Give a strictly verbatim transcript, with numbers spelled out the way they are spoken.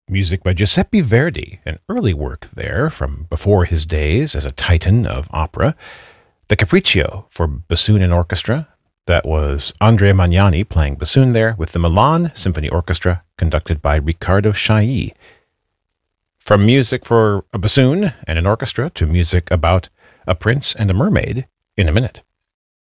music by Giuseppe Verdi, an early work there from before his days as a titan of opera. The Capriccio for bassoon and orchestra. That was Andrea Magnani playing bassoon there with the Milan Symphony Orchestra, conducted by Riccardo Chailly. From music for a bassoon and an orchestra to music about a prince and a mermaid in a minute.